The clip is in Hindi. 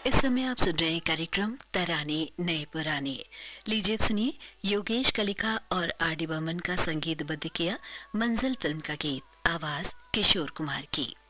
इस समय आप सुन रहे हैं कार्यक्रम तराने नए पुराने। लीजिए अब सुनिए योगेश कलिका और आर डी बर्मन का संगीतबद्ध किया मंजिल फिल्म का गीत, आवाज किशोर कुमार की।